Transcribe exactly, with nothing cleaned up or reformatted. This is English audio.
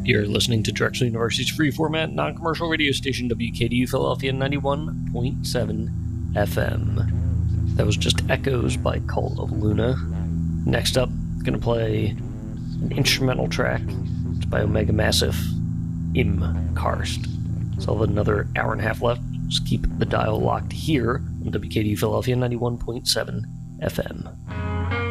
You're listening to Drexel University's free format, non-commercial radio station, W K D U Philadelphia ninety-one point seven F M. That was just Echoes by Cult of Luna. Next up, going to play an instrumental track. It's by Omega Massive, Im Karst. So I'll have another hour and a half left. Just keep the dial locked here on W K D U Philadelphia ninety-one point seven F M.